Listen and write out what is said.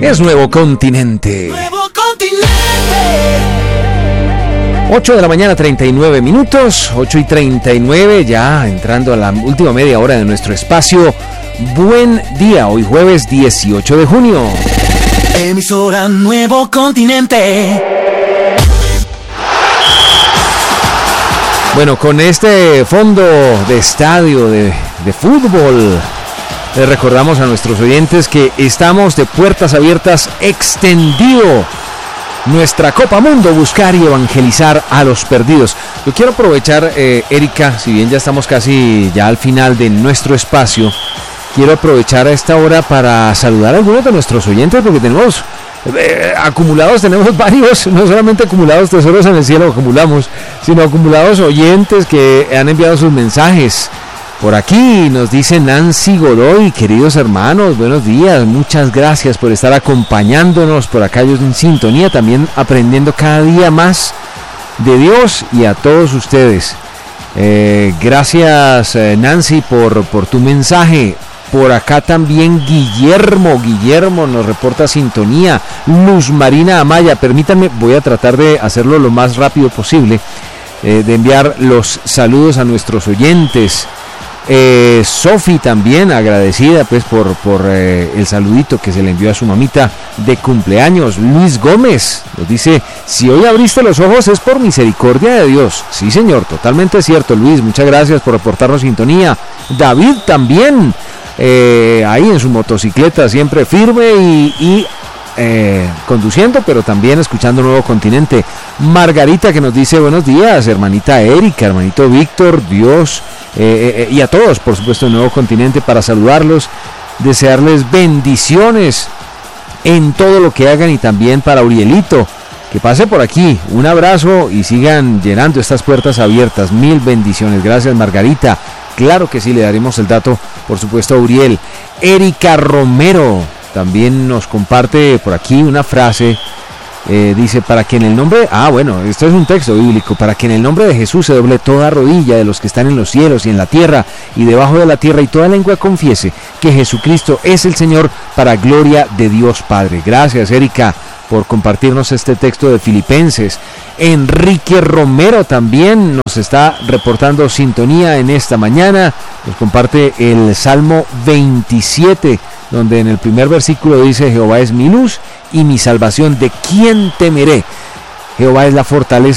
Es Nuevo Continente. Nuevo Continente. 8 de la mañana, 39 minutos, 8:39, ya entrando a la última media hora de nuestro espacio. Buen día, hoy jueves 18 de junio. Emisora Nuevo Continente. Bueno, con este fondo de estadio de fútbol, les recordamos a nuestros oyentes que estamos de puertas abiertas extendido nuestra Copa Mundo, buscar y evangelizar a los perdidos. Yo quiero aprovechar, Erika, si bien ya estamos casi ya al final de nuestro espacio, quiero aprovechar a esta hora para saludar a algunos de nuestros oyentes, porque tenemos acumulados, tenemos varios, no solamente acumulados tesoros en el cielo acumulamos, sino acumulados oyentes que han enviado sus mensajes. Por aquí nos dice Nancy Godoy: queridos hermanos, buenos días, muchas gracias por estar acompañándonos por acá, yo en sintonía, también aprendiendo cada día más de Dios y a todos ustedes. Gracias, Nancy, por tu mensaje. Por acá también Guillermo nos reporta sintonía. Luz Marina Amaya, permítanme, voy a tratar de hacerlo lo más rápido posible, de enviar los saludos a nuestros oyentes. Sofi también agradecida pues por el saludito que se le envió a su mamita de cumpleaños. Luis Gómez nos dice: si hoy abriste los ojos es por misericordia de Dios. Sí, señor, totalmente cierto, Luis, muchas gracias por reportarnos sintonía. David también, ahí en su motocicleta, siempre firme y conduciendo, pero también escuchando Nuevo Continente. Margarita, que nos dice: buenos días, hermanita Erika, hermanito Víctor, Dios, y a todos, por supuesto, en Nuevo Continente, para saludarlos, desearles bendiciones en todo lo que hagan, y también para Urielito, que pase por aquí. Un abrazo y sigan llenando estas puertas abiertas. Mil bendiciones. Gracias, Margarita. Claro que sí, le daremos el dato, por supuesto, a Uriel. Erika Romero también nos comparte por aquí una frase. Dice: para que en el nombre, bueno, esto es un texto bíblico, para que en el nombre de Jesús se doble toda rodilla de los que están en los cielos y en la tierra y debajo de la tierra, y toda lengua confiese que Jesucristo es el Señor, para gloria de Dios Padre. Gracias, Erika, por compartirnos este texto de Filipenses. Enrique Romero también nos está reportando sintonía en esta mañana. Nos comparte el Salmo 27, donde en el primer versículo dice: Jehová es mi luz y mi salvación, ¿de quién temeré? Jehová es la fortaleza